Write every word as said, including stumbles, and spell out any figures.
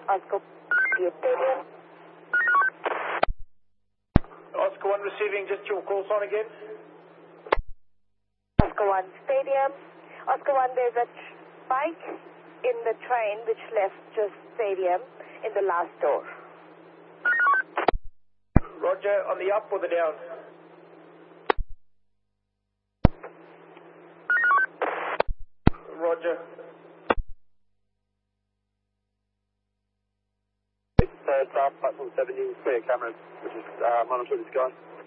Oscar Stadium. Oscar one receiving, just your call sign again. Oscar one Stadium. Oscar one, there's a bike in the train which left just Stadium in the last door. Roger, on the up or the down? Roger. It's uh, South Platform seventeen, clear cameras, which is uh, monitoring the sky.